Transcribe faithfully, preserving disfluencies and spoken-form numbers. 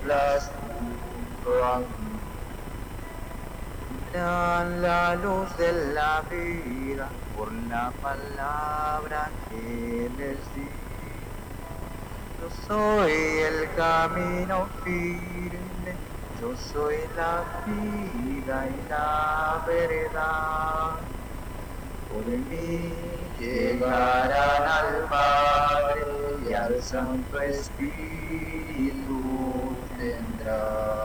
contemplas junto a mí. Dan la luz de la vida por la palabra que les di. Yo soy el camino firme, yo soy la vida y la verdad. Por mí llegarán al Padre y al Santo Espíritu tendrán.